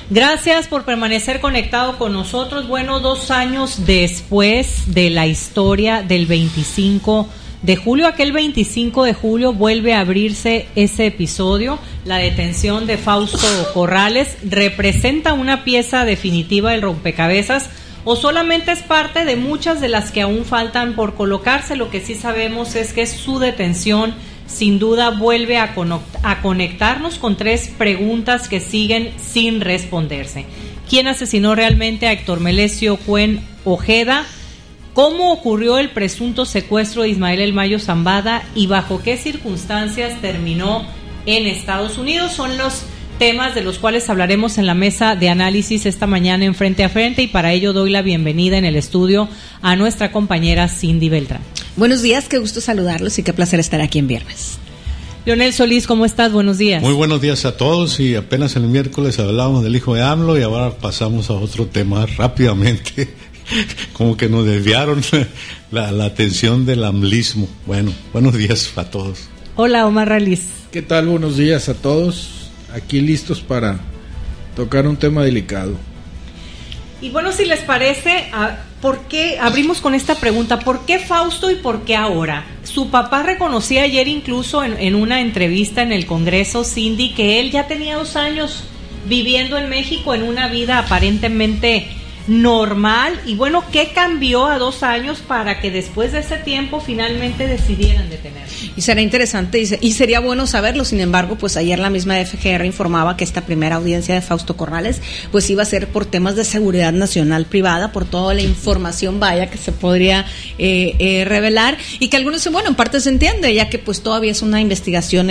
Gracias por permanecer conectado con nosotros. Bueno, 2 años después de la historia del 25 de julio, aquel 25 de julio vuelve a abrirse ese episodio. La detención de Fausto Corrales representa una pieza definitiva del rompecabezas o solamente es parte de muchas de las que aún faltan por colocarse. Lo que sí sabemos es que su detención sin duda vuelve a conectarnos con 3 preguntas que siguen sin responderse. ¿Quién asesinó realmente a Héctor Melesio Cuen Ojeda? ¿Cómo ocurrió el presunto secuestro de Ismael El Mayo Zambada? ¿Y bajo qué circunstancias terminó en Estados Unidos? Son los temas de los cuales hablaremos en la mesa de análisis esta mañana en Frente a Frente, y para ello doy la bienvenida en el estudio a nuestra compañera Cindy Beltrán. Buenos días, qué gusto saludarlos y qué placer estar aquí en viernes. Leonel Solís, ¿cómo estás? Buenos días. Muy buenos días a todos, y apenas el miércoles hablábamos del hijo de AMLO y ahora pasamos a otro tema rápidamente. Como que nos desviaron la atención del amlismo. Bueno, buenos días a todos. Hola, Omar Raliz. ¿Qué tal? Buenos días a todos. Aquí listos para tocar un tema delicado. Y bueno, si les parece, ¿por qué abrimos con esta pregunta? ¿Por qué Fausto y por qué ahora? Su papá reconocía ayer incluso en una entrevista en el Congreso, Cindy, que él ya tenía 2 años viviendo en México en una vida aparentemente normal. Y bueno, ¿qué cambió a 2 años para que después de ese tiempo finalmente decidieran detenerlo? Y será interesante y sería bueno saberlo. Sin embargo, pues ayer la misma FGR informaba que esta primera audiencia de Fausto Corrales pues iba a ser por temas de seguridad nacional privada, por toda la información que se podría revelar, y que algunos dicen, bueno, en parte se entiende, ya que pues todavía es una investigación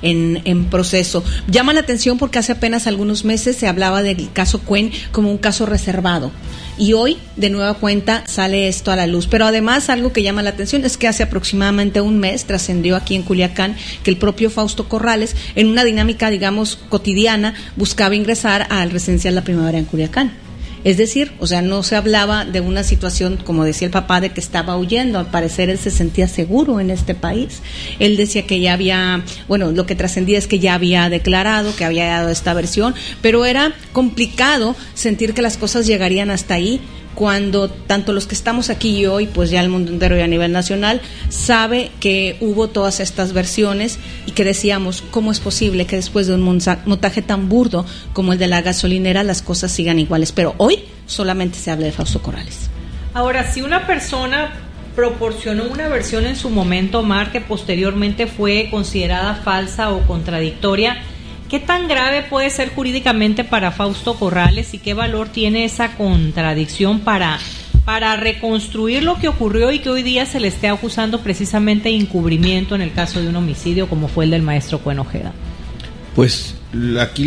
en proceso. Llama la atención porque hace apenas algunos meses se hablaba del caso Cuen como un caso reservado, y hoy de nueva cuenta sale esto a la luz. Pero además algo que llama la atención es que hace aproximadamente un mes trascendió aquí en Culiacán que el propio Fausto Corrales, en una dinámica digamos cotidiana, buscaba ingresar al residencial La Primavera en Culiacán. Es decir, o sea, no se hablaba de una situación, como decía el papá, de que estaba huyendo. Al parecer él se sentía seguro en este país. Él decía que ya había, bueno, lo que trascendía es que ya había declarado, que había dado esta versión, pero era complicado sentir que las cosas llegarían hasta ahí, cuando tanto los que estamos aquí y hoy, pues ya el mundo entero y a nivel nacional, sabe que hubo todas estas versiones, y que decíamos, ¿cómo es posible que después de un montaje tan burdo como el de la gasolinera las cosas sigan iguales? Pero hoy solamente se habla de Fausto Corrales. Ahora, si una persona proporcionó una versión en su momento, Omar, que posteriormente fue considerada falsa o contradictoria, ¿qué tan grave puede ser jurídicamente para Fausto Corrales y qué valor tiene esa contradicción para reconstruir lo que ocurrió y que hoy día se le esté acusando precisamente de encubrimiento en el caso de un homicidio como fue el del maestro Cuen Ojeda? Pues aquí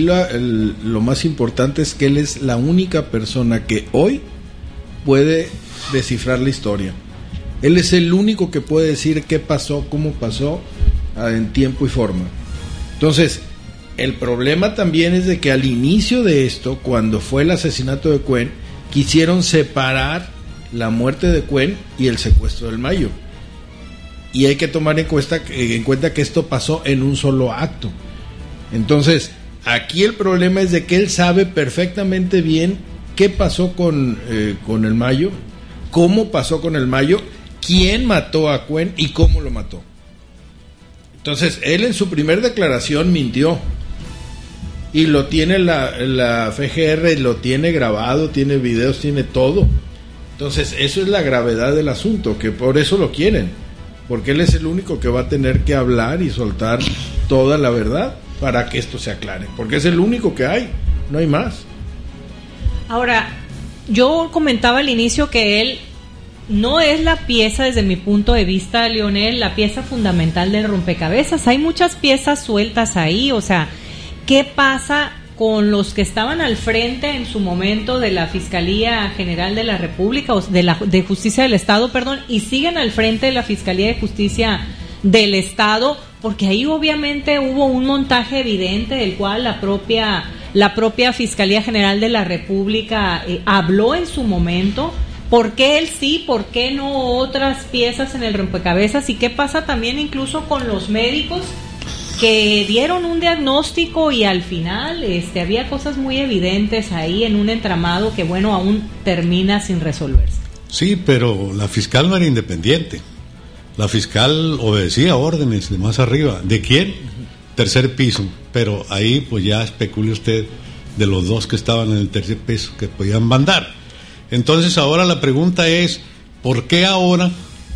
lo más importante es que él es la única persona que hoy puede descifrar la historia. Él es el único que puede decir qué pasó, cómo pasó, en tiempo y forma. Entonces, el problema también es de que al inicio de esto, cuando fue el asesinato de Cuen, quisieron separar la muerte de Cuen y el secuestro del Mayo. Y hay que tomar en cuenta que esto pasó en un solo acto. Entonces, aquí el problema es de que él sabe perfectamente bien qué pasó con el Mayo, cómo pasó con el Mayo, quién mató a Cuen y cómo lo mató. Entonces, él en su primer declaración mintió. Y lo tiene la FGR, lo tiene grabado, tiene videos, tiene todo. Entonces, eso es la gravedad del asunto, que por eso lo quieren. Porque él es el único que va a tener que hablar y soltar toda la verdad para que esto se aclare. Porque es el único que hay, no hay más. Ahora, yo comentaba al inicio que él no es la pieza, desde mi punto de vista, Leonel, la pieza fundamental del rompecabezas. Hay muchas piezas sueltas ahí, o sea, ¿qué pasa con los que estaban al frente en su momento de la Fiscalía General de la República, o de Justicia del Estado, y siguen al frente de la Fiscalía de Justicia del Estado? Porque ahí obviamente hubo un montaje evidente del cual la propia Fiscalía General de la República habló en su momento. ¿Por qué él sí? ¿Por qué no otras piezas en el rompecabezas? ¿Y qué pasa también incluso con los médicos que dieron un diagnóstico y al final había cosas muy evidentes ahí en un entramado que, bueno, aún termina sin resolverse. Sí, pero la fiscal no era independiente. La fiscal obedecía órdenes de más arriba. ¿De quién? Tercer piso. Pero ahí pues ya especule usted de los dos que estaban en el tercer piso que podían mandar. Entonces ahora la pregunta es, ¿por qué ahora?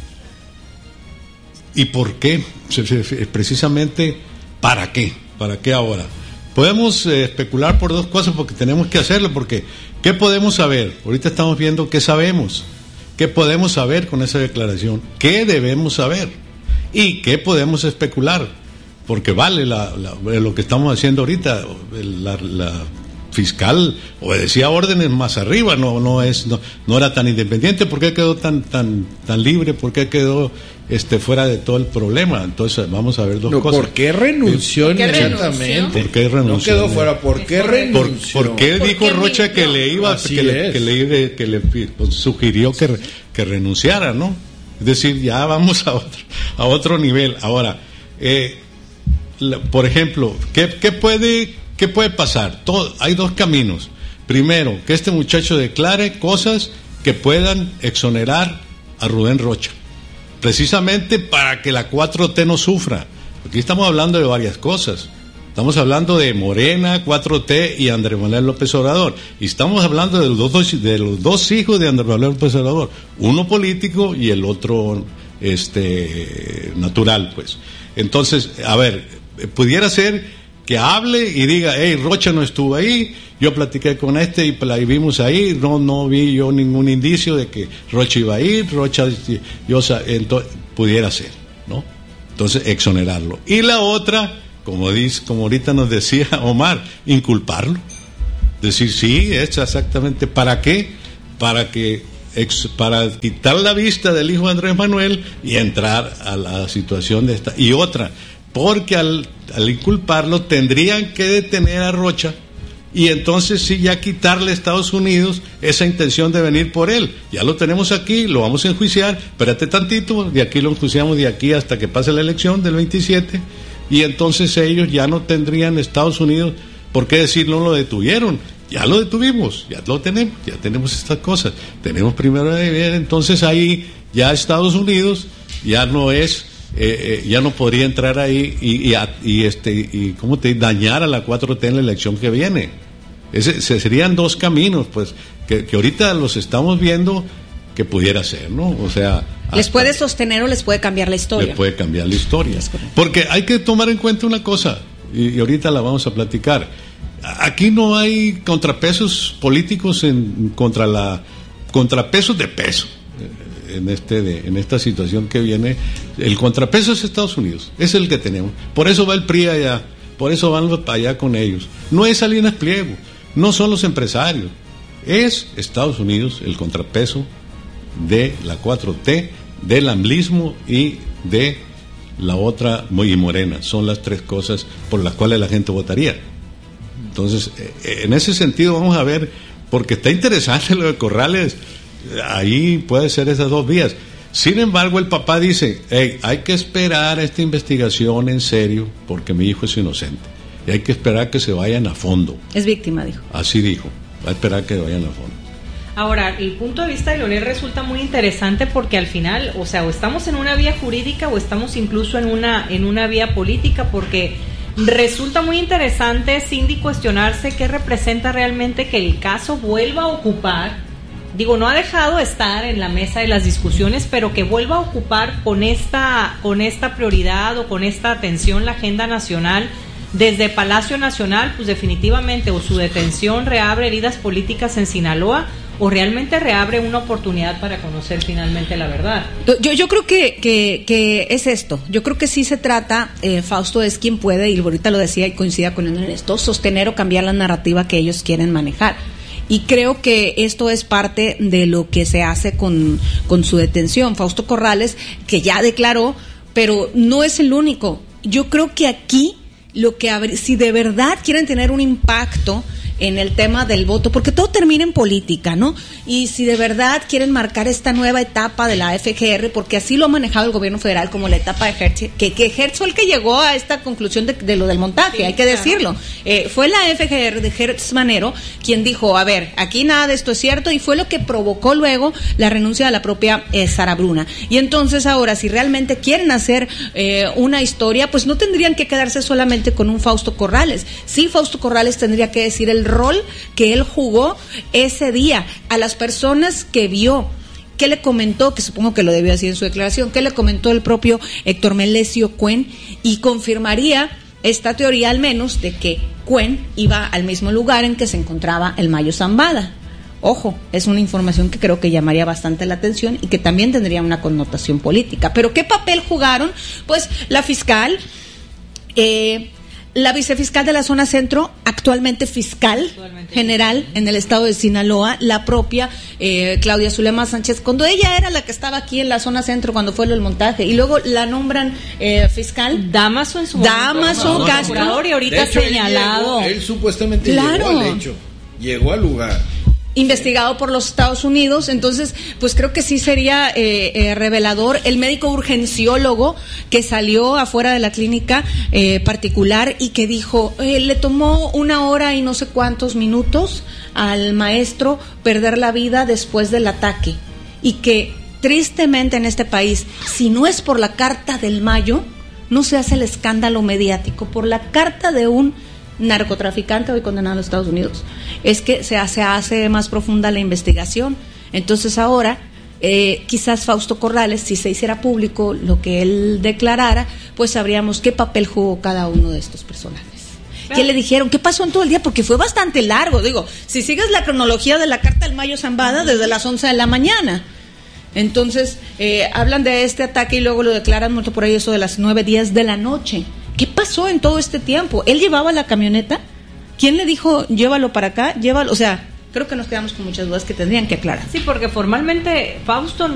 ¿Y por qué? Precisamente, ¿para qué? ¿Para qué ahora? Podemos especular por dos cosas porque tenemos que hacerlo, porque ¿qué podemos saber? Ahorita estamos viendo qué sabemos, qué podemos saber con esa declaración, qué debemos saber y qué podemos especular, porque vale lo que estamos haciendo ahorita. La fiscal obedecía órdenes más arriba, no era tan independiente. ¿Por qué quedó tan libre? ¿Por qué quedó fuera de todo el problema? Entonces vamos a ver dos cosas. ¿Por qué renunció inmediatamente? ¿Por qué renunció? No quedó fuera, ¿por qué renunció? ¿Por qué dijo Rocha que le iba, que le sugirió que renunciara, ¿no? Es decir, ya vamos a otro nivel. Ahora, por ejemplo, ¿qué puede pasar? Hay dos caminos. Primero, que este muchacho declare cosas que puedan exonerar a Rubén Rocha, precisamente para que la 4T no sufra. Aquí estamos hablando de varias cosas. Estamos hablando de Morena, 4T y Andrés Manuel López Obrador. Y estamos hablando de los dos hijos de Andrés Manuel López Obrador. Uno político y el otro natural, pues. Entonces, a ver, pudiera ser que hable y diga, hey, Rocha no estuvo ahí, yo platiqué con y la vimos ahí, no vi yo ningún indicio de que Rocha iba a ir, entonces, pudiera ser, ¿no? Entonces, exonerarlo. Y la otra, como ahorita nos decía Omar, inculparlo. Decir, sí, es exactamente, ¿para qué? Para quitar la vista del hijo de Andrés Manuel y entrar a la situación de esta. Y otra, porque al inculparlo tendrían que detener a Rocha y entonces sí ya quitarle a Estados Unidos esa intención de venir por él. Ya lo tenemos aquí, lo vamos a enjuiciar, espérate tantito, de aquí lo enjuiciamos de aquí hasta que pase la elección del 27 y entonces ellos ya no tendrían Estados Unidos por qué decir no lo detuvieron. Ya lo detuvimos, ya lo tenemos, ya tenemos estas cosas. Tenemos primero de ver, entonces ahí ya Estados Unidos ya no es, ya no podría entrar ahí y ¿cómo te dañar a la 4T en la elección que viene? Serían dos caminos, pues, que ahorita los estamos viendo que pudiera ser, ¿no? O sea, les puede sostener o les puede cambiar la historia. Les puede cambiar la historia. Porque hay que tomar en cuenta una cosa, y ahorita la vamos a platicar. Aquí no hay contrapesos políticos contrapesos de peso en esta situación que viene. El contrapeso es Estados Unidos, es el que tenemos. Por eso va el PRI allá, por eso van para allá con ellos. No es Salinas Pliego, no son los empresarios, es Estados Unidos el contrapeso de la 4T, del amblismo y de la otra muy Morena. Son las tres cosas por las cuales la gente votaría. Entonces, en ese sentido vamos a ver, porque está interesante lo de Corrales, ahí puede ser esas dos vías. Sin embargo, el papá dice, hey, hay que esperar esta investigación en serio, porque mi hijo es inocente, y hay que esperar que se vayan a fondo. Es víctima, dijo. Así dijo, va a esperar que vayan a fondo. Ahora, el punto de vista de Leonel resulta muy interesante porque al final, o sea, o estamos en una vía jurídica o estamos incluso en una vía política, porque resulta muy interesante, Cindy, cuestionarse qué representa realmente que el caso vuelva a ocupar, digo, no ha dejado de estar en la mesa de las discusiones, pero que vuelva a ocupar con esta prioridad o con esta atención la agenda nacional. Desde Palacio Nacional, pues definitivamente o su detención reabre heridas políticas en Sinaloa o realmente reabre una oportunidad para conocer finalmente la verdad. Yo creo que es esto. Yo creo que sí se trata, Fausto es quien puede, y ahorita lo decía y coincida con él en esto, sostener o cambiar la narrativa que ellos quieren manejar. Y creo que esto es parte de lo que se hace con su detención. Fausto Corrales, que ya declaró, pero no es el único. Yo creo que aquí, si de verdad quieren tener un impacto en el tema del voto, porque todo termina en política, ¿no? Y si de verdad quieren marcar esta nueva etapa de la FGR, porque así lo ha manejado el gobierno federal como la etapa de Hertz, que Hertz fue el que llegó a esta conclusión de lo del montaje, sí, hay que decirlo. Fue la FGR de Hertz Manero quien dijo, a ver, aquí nada de esto es cierto, y fue lo que provocó luego la renuncia de la propia Sara Bruna. Y entonces ahora, si realmente quieren hacer una historia, pues no tendrían que quedarse solamente con un Fausto Corrales. Sí, Fausto Corrales tendría que decir el rol que él jugó ese día a las personas que vio. ¿Qué le comentó? Que supongo que lo debió decir en su declaración. ¿Qué le comentó el propio Héctor Melesio Cuen? Y confirmaría esta teoría al menos de que Cuen iba al mismo lugar en que se encontraba el Mayo Zambada. Ojo, es una información que creo que llamaría bastante la atención y que también tendría una connotación política. ¿Pero qué papel jugaron? Pues la fiscal, la vicefiscal de la zona centro, actualmente fiscal general en el estado de Sinaloa, la propia Claudia Zulema Sánchez, cuando ella era la que estaba aquí en la zona centro cuando fue el montaje, y luego la nombran fiscal. Damaso en su Damaso Castro, y ahorita hecho, señalado. Él supuestamente llegó al hecho, llegó al lugar. Investigado por los Estados Unidos. Entonces, pues creo que sí sería revelador el médico urgenciólogo que salió afuera de la clínica particular y que dijo, le tomó 1 hora y no sé cuántos minutos al maestro perder la vida después del ataque, y que tristemente en este país, si no es por la Carta del Mayo, no se hace el escándalo mediático. Por la carta de un narcotraficante hoy condenado en los Estados Unidos es que se hace más profunda la investigación. Entonces ahora quizás Fausto Corrales, si se hiciera público lo que él declarara, pues sabríamos qué papel jugó cada uno de estos personajes. ¿Qué le dijeron? ¿Qué pasó en todo el día? Porque fue bastante largo. Digo, si sigues la cronología de la Carta del Mayo Zambada, desde las 11 de la mañana. Entonces, hablan de este ataque y luego lo declaran muerto por ahí eso de las 9:10 de la noche. ¿Qué pasó en todo este tiempo? ¿Él llevaba la camioneta? ¿Quién le dijo, llévalo para acá? Llévalo, o sea, creo que nos quedamos con muchas dudas que tendrían que aclarar. Sí, porque formalmente Fausto